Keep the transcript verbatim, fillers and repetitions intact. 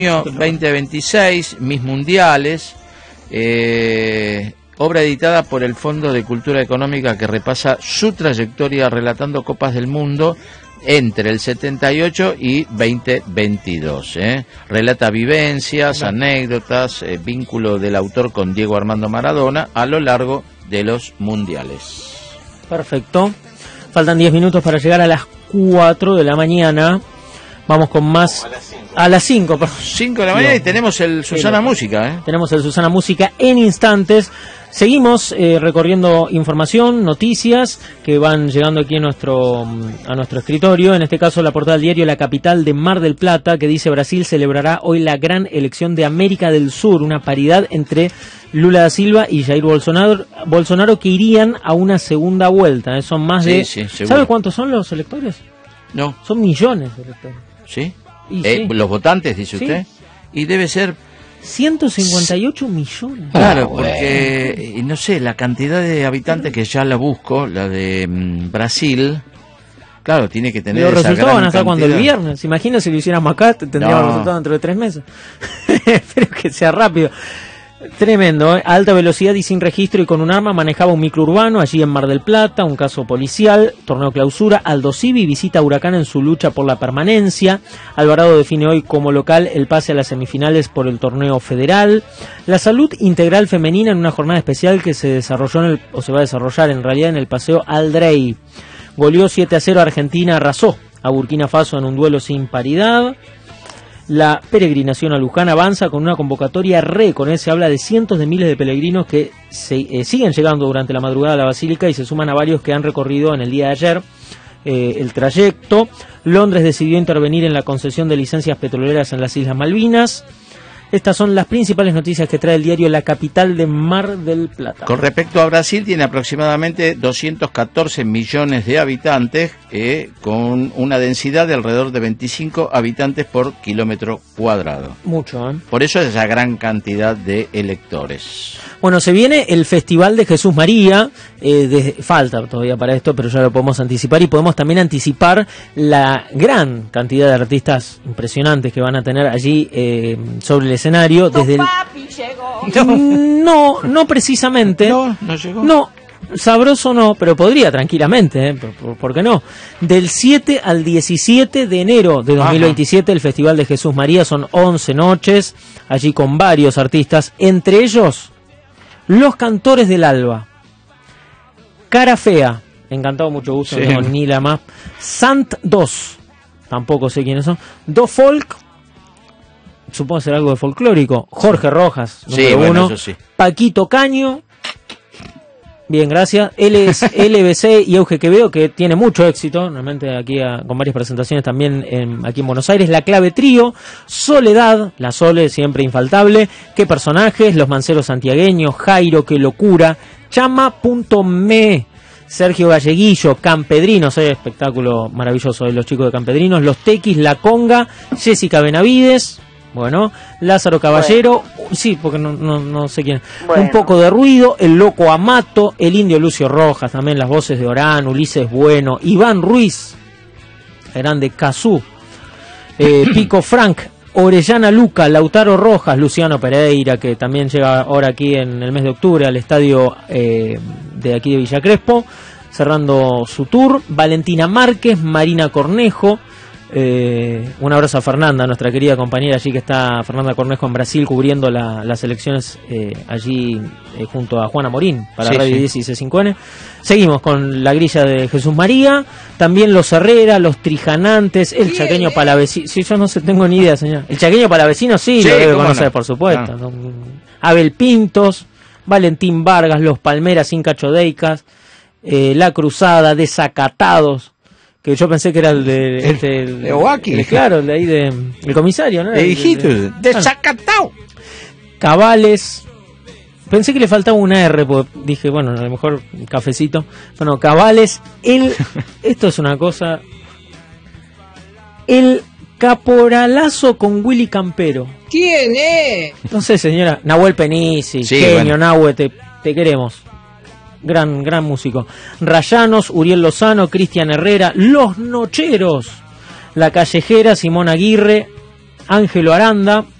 veinte veintiséis, Miss Mundiales, eh, obra editada por el Fondo de Cultura Económica que repasa su trayectoria relatando Copas del Mundo entre el setenta y ocho y veinte veintidós. ¿eh? Relata vivencias, anécdotas, eh, vínculo del autor con Diego Armando Maradona a lo largo de los mundiales. Perfecto. Faltan diez minutos para llegar a las cuatro de la mañana. Vamos con más... A las cinco, perdón. cinco de la mañana y tenemos el Susana sí, Música. ¿eh? Tenemos el Susana Música en instantes. Seguimos eh, recorriendo información, noticias que van llegando aquí a nuestro, a nuestro escritorio. En este caso, la portada del diario La Capital de Mar del Plata, que dice: Brasil celebrará hoy la gran elección de América del Sur, una paridad entre Lula da Silva y Jair Bolsonaro, Bolsonaro que irían a una segunda vuelta. ¿eh? Son más sí, de... Sí, ¿Sabe cuántos son los electores? No. Son millones de electores. ¿Sí? Y Eh, sí. Los votantes, dice Sí. usted. Y debe ser... ciento cincuenta y ocho millones. Claro, Ah, porque, eh, no sé, la cantidad de habitantes que ya la busco, la de mm, Brasil, claro, tiene que tener Los esa resultados gran van a estar cuando el cantidad. viernes. Imagina si lo hiciéramos acá, tendríamos No. resultados dentro de tres meses. Espero que sea rápido. Tremendo, ¿eh? A alta velocidad y sin registro y con un arma manejaba un microurbano allí en Mar del Plata, un caso policial, torneo clausura. Aldo Civi visita a Huracán en su lucha por la permanencia. Alvarado define hoy como local el pase a las semifinales por el torneo federal. La salud integral femenina en una jornada especial que se desarrolló en el, o se va a desarrollar en realidad en el Paseo Aldrey. Goleó siete a cero a Argentina, arrasó a Burkina Faso en un duelo sin paridad. La peregrinación a Luján avanza con una convocatoria récord. ¿eh? Se habla de cientos de miles de peregrinos que se, eh, siguen llegando durante la madrugada a la Basílica y se suman a varios que han recorrido en el día de ayer eh, el trayecto. Londres decidió intervenir en la concesión de licencias petroleras en las Islas Malvinas. Estas son las principales noticias que trae el diario La Capital de Mar del Plata. Con respecto a Brasil, tiene aproximadamente doscientos catorce millones de habitantes, eh, con una densidad de alrededor de veinticinco habitantes por kilómetro cuadrado. Mucho, ¿eh? Por eso esa gran cantidad de electores. Bueno, se viene el Festival de Jesús María, eh, de, falta todavía para esto, pero ya lo podemos anticipar y podemos también anticipar la gran cantidad de artistas impresionantes que van a tener allí eh, sobre el escenario. Desde el... papi llegó. No, no precisamente. No, no llegó. No, sabroso no, pero podría tranquilamente, ¿eh? ¿Por, por, por qué no? Del siete al diecisiete de enero de dos mil veintisiete, Ajá. El Festival de Jesús María, son once noches, allí con varios artistas, entre ellos Los Cantores del Alba, Cara Fea, encantado, mucho gusto, sí. No tengo ni la más, Sant dos, tampoco sé quiénes son, Do Folk, supongo ser algo de folclórico, Jorge Rojas, número sí, bueno, uno, eso sí. Paquito Caño, bien, gracias, L B C y Euge Quevedo, que tiene mucho éxito, realmente aquí a, con varias presentaciones también en, aquí en Buenos Aires, La Clave Trío, Soledad, la Sole siempre infaltable, Qué Personajes, Los Manceros Santiagueños, Jairo, Qué Locura, Chama.me, Sergio Galleguillo, Campedrinos, eh, espectáculo maravilloso de los chicos de Campedrinos, Los Tequis, La Conga, Jessica Benavides, bueno, Lázaro Caballero, bueno. Sí, porque no, no, no sé quién. Bueno. Un poco de ruido, El Loco Amato, el Indio Lucio Rojas, también las voces de Orán, Ulises Bueno, Iván Ruiz, grande Cazú, eh, Pico Frank, Orellana Luca, Lautaro Rojas, Luciano Pereira, que también llega ahora aquí en el mes de octubre al estadio eh, de aquí de Villa Crespo, cerrando su tour, Valentina Márquez, Marina Cornejo. Eh, un abrazo a Fernanda, nuestra querida compañera allí que está, Fernanda Cornejo, en Brasil, cubriendo la, las elecciones eh, allí eh, junto a Juana Morín para sí, Radio sí. diez y C cinco N. Seguimos con la grilla de Jesús María, también los Herrera, los Trijanantes, el Chaqueño Palavecino. Sí, yo no sé, tengo ni idea, señor. El Chaqueño Palavecino sí, sí lo debe conocer, no? Por supuesto. No. No. Abel Pintos, Valentín Vargas, los Palmeras, Inca Chodeicas, eh, La Cruzada, Desacatados, que yo pensé que era el de el, este, el, de Oaki, el, claro, el de ahí de el comisario, ¿no? El hijito, de, de, de Zacatao. Cabales. Pensé que le faltaba una R, porque dije, bueno, a lo mejor un cafecito. Bueno, Cabales, el esto es una cosa. El caporalazo con Willy Campero. ¿Quién es? No sé, señora, Nahuel Penisi, sí, genio, bueno. Nahue, te, te queremos. Gran, gran músico. Rayanos, Uriel Lozano, Cristian Herrera, Los Nocheros, La Callejera, Simón Aguirre, Ángelo Aranda.